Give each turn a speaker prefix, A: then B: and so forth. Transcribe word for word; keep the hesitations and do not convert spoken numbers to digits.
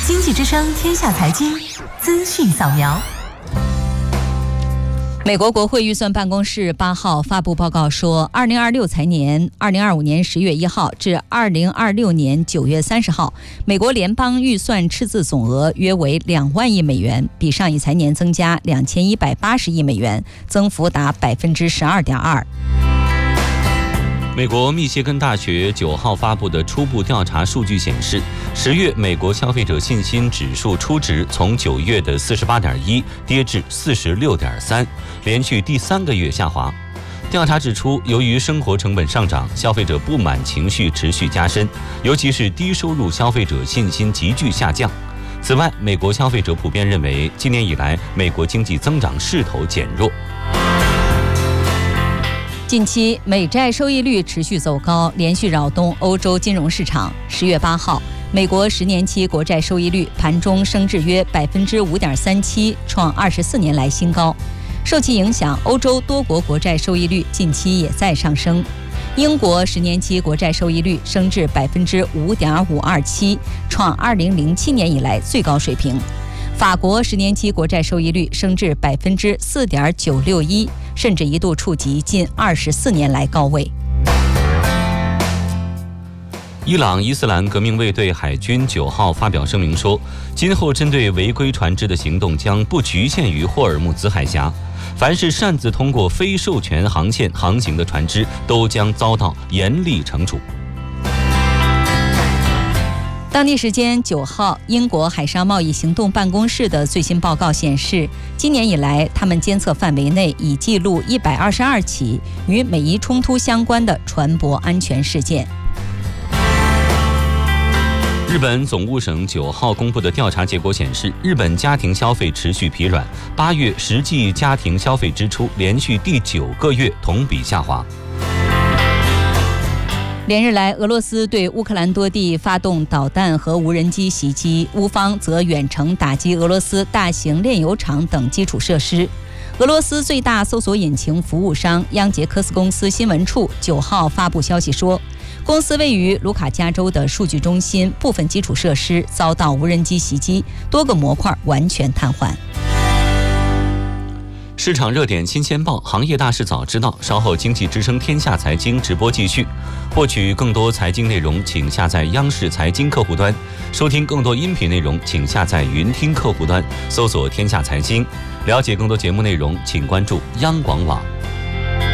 A: 经济之声天下财经资讯扫描。
B: 美国国会预算办公室八号发布报告说，二零二六财年二零二五年十月一号至二零二六年九月三十号，美国联邦预算赤字总额约为两万亿美元，比上一财年增加两千一百八十亿美元，增幅达百分之十二点二。
C: 美国密歇根大学九号发布的初步调查数据显示，十月美国消费者信心指数初值从九月的四十八点一跌至四十六点三，连续第三个月下滑。调查指出，由于生活成本上涨，消费者不满情绪持续加深，尤其是低收入消费者信心急剧下降。此外，美国消费者普遍认为，今年以来美国经济增长势头减弱。
B: 近期美债收益率持续走高，连续扰动欧洲金融市场。十月八号，美国十年期国债收益率盘中升至约百分之五点三七，创二十四年来新高。受其影响，欧洲多国国债收益率近期也在上升。英国十年期国债收益率升至百分之五点五二七，创二零零七年以来最高水平。法国十年期国债收益率升至百分之四点九六一，甚至一度触及近二十四年来高位。
C: 伊朗伊斯兰革命卫队海军九号发表声明说，今后针对违规船只的行动将不局限于霍尔木兹海峡，凡是擅自通过非授权航线航行的船只都将遭到严厉惩处。
B: 当地时间九号，英国海上贸易行动办公室的最新报告显示，今年以来，他们监测范围内已记录一百二十二起与美伊冲突相关的船舶安全事件。
C: 日本总务省九号公布的调查结果显示，日本家庭消费持续疲软，八月实际家庭消费支出连续第九个月同比下滑。
B: 连日来，俄罗斯对乌克兰多地发动导弹和无人机袭击，乌方则远程打击俄罗斯大型炼油厂等基础设施。俄罗斯最大搜索引擎服务商央杰克斯公司新闻处九号发布消息说，公司位于卢卡加州的数据中心部分基础设施遭到无人机袭击，多个模块完全瘫痪。
C: 市场热点新鲜报，行业大事早知道。稍后经济之声天下财经直播继续。获取更多财经内容，请下载央视财经客户端；收听更多音频内容，请下载云听客户端，搜索天下财经。了解更多节目内容，请关注央广网。